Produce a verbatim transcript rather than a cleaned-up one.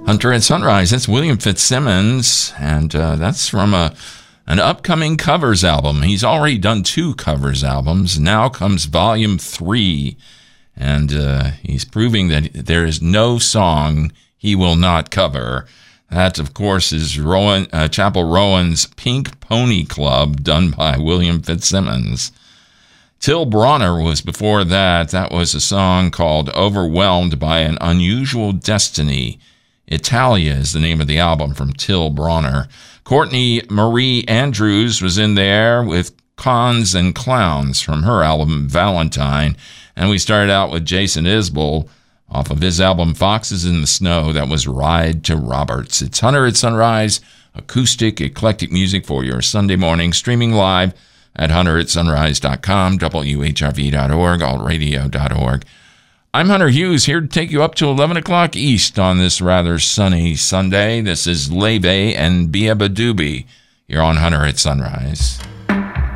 Hunter at Sunrise. That's William Fitzsimmons, and uh, that's from a an upcoming covers album. He's already done two covers albums. Now comes volume three, and uh, he's proving that there is no song he will not cover. That, of course, is Rowan, uh, Chapel Rowan's Pink Pony Club, done by William Fitzsimmons. Till Bronner was before that. That was a song called Overwhelmed by an Unusual Destiny. Italia is the name of the album from Till Bronner. Courtney Marie Andrews was in there with Cons and Clowns from her album Valentine. And we started out with Jason Isbell off of his album Foxes in the Snow. That was Ride to Roberts. It's Hunter at Sunrise, acoustic, eclectic music for your Sunday morning, streaming live at hunter at sunrise dot com, W H R V dot org, alt radio dot org. I'm Hunter Hughes, here to take you up to eleven o'clock East on this rather sunny Sunday. This is Leve and Bia Badoobie. You're on Hunter at Sunrise.